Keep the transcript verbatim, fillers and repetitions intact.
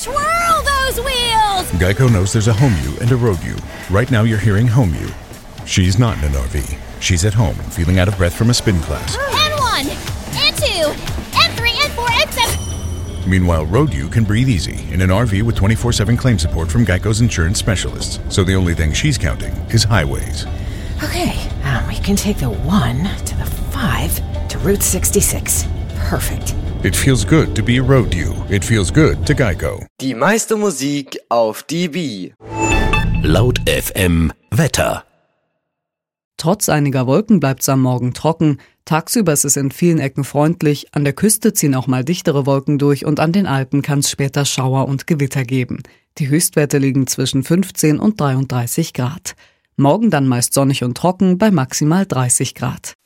Twirl those wheels! Geico knows there's a home you and a road you. Right now you're hearing home you. She's not in an R V. She's at home, feeling out of breath from a spin class. And one, and two, and three, and four, and seven. Meanwhile, road you can breathe easy in an R V with twenty-four seven claim support from Geico's insurance specialists. So the only thing she's counting is highways. Okay, um, we can take the one to the five to Route sixty-six. Perfect. It feels good to be a road you. It feels good to Geico. Die meiste Musik auf D B. Laut F M Wetter. Trotz einiger Wolken bleibt es am Morgen trocken. Tagsüber ist es in vielen Ecken freundlich. An der Küste ziehen auch mal dichtere Wolken durch und an den Alpen kann es später Schauer und Gewitter geben. Die Höchstwerte liegen zwischen fünfzehn und dreiunddreißig Grad. Morgen dann meist sonnig und trocken bei maximal dreißig Grad.